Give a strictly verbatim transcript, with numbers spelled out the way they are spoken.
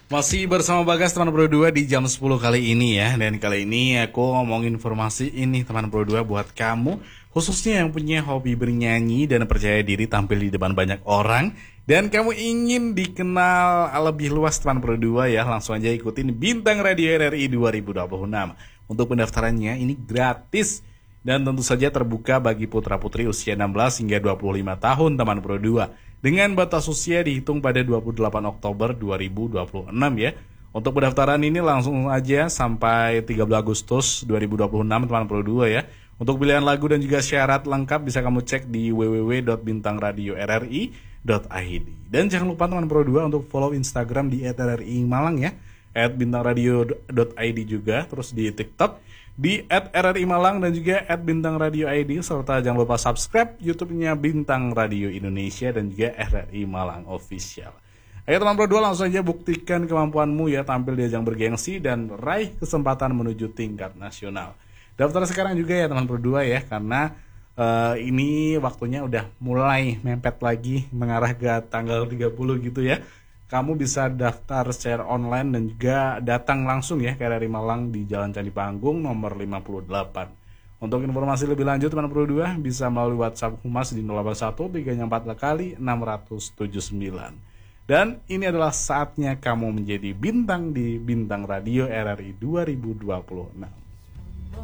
Masih bersama Bagas teman Pro dua di jam sepuluh kali ini ya. Dan kali ini aku ngomongin informasi ini teman Pro dua buat kamu, khususnya yang punya hobi bernyanyi dan percaya diri tampil di depan banyak orang, dan kamu ingin dikenal lebih luas teman Pro dua ya. Langsung aja ikutin Bintang Radio R R I dua ribu dua puluh enam. Untuk pendaftarannya ini gratis dan tentu saja terbuka bagi putra-putri usia enam belas hingga dua puluh lima tahun teman Pro dua. Dengan batas usia dihitung pada dua puluh delapan Oktober dua ribu dua puluh enam ya. Untuk pendaftaran ini langsung aja sampai tiga belas Agustus dua ribu dua puluh enam teman Pro dua ya. Untuk pilihan lagu dan juga syarat lengkap bisa kamu cek di w w w dot bintang radio r r i dot i d. Dan jangan lupa teman Pro dua untuk follow Instagram di et r r i malang ya, et bintang radio dot i d juga, terus di TikTok di et r r i malang dan juga et bintang radio i d, serta jangan lupa subscribe YouTube-nya Bintang Radio Indonesia dan juga R R I Malang Official. Ayo teman Pro dua, langsung aja buktikan kemampuanmu ya, tampil di ajang bergengsi dan raih kesempatan menuju tingkat nasional. Daftar sekarang juga ya teman Pro dua ya, karena uh, ini waktunya udah mulai mepet lagi mengarah ke tanggal tiga puluh gitu ya. Kamu bisa daftar secara online dan juga datang langsung ya ke R R I Malang di Jalan Candi Panggung nomor lima puluh delapan. Untuk informasi lebih lanjut teman Pro dua bisa melalui WhatsApp Humas di nol delapan satu tiga empat kali enam tujuh sembilan. Dan ini adalah saatnya kamu menjadi bintang di Bintang Radio R R I dua ribu dua puluh enam.